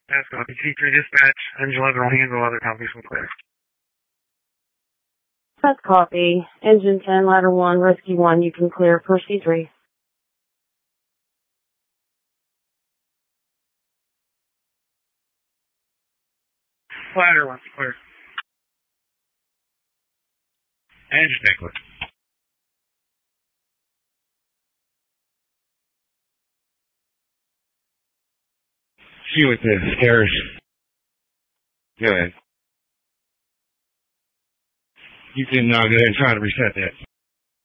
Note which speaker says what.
Speaker 1: That's copy. C3 dispatch. Engine 11 will handle other copies from clear.
Speaker 2: That's copy. Engine 10, ladder 1, rescue 1, you can clear for C3.
Speaker 1: Ladder 1's clear.
Speaker 3: Engine Nicholas. See you with the stairs. Go ahead. You can go ahead and try to reset that.